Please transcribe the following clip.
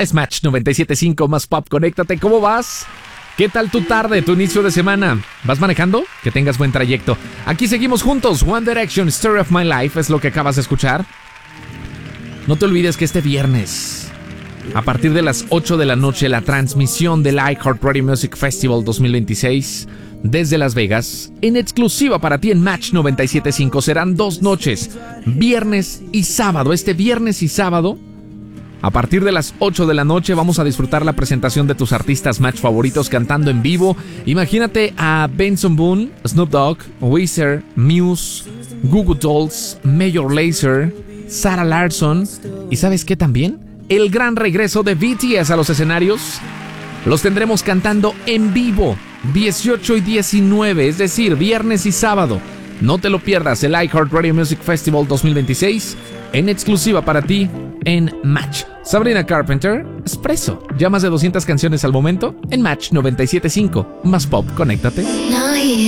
Es Match 97.5 más Pop. Conéctate, ¿cómo vas? ¿Qué tal tu tarde, tu inicio de semana? ¿Vas manejando? Que tengas buen trayecto. Aquí seguimos juntos. One Direction, Story of My Life es lo que acabas de escuchar. No te olvides que este viernes, a partir de las 8 de la noche, la transmisión del iHeartRadio Music Festival 2026 desde Las Vegas, en exclusiva para ti en Match 97.5. Serán 2 noches, viernes y sábado. Este viernes y sábado, a partir de las 8 de la noche, vamos a disfrutar la presentación de tus artistas Match favoritos cantando en vivo. Imagínate a Benson Boone, Snoop Dogg, Weezer, Muse, Goo Goo Dolls, Major Lazer, Sarah Larsson y ¿sabes qué también? El gran regreso de BTS a los escenarios. Los tendremos cantando en vivo 18 y 19, es decir, viernes y sábado. No te lo pierdas, el iHeartRadio Music Festival 2026 en exclusiva para ti en Match. Sabrina Carpenter, Espresso. Ya más de 200 canciones al momento en Match 97.5 más Pop. Conéctate.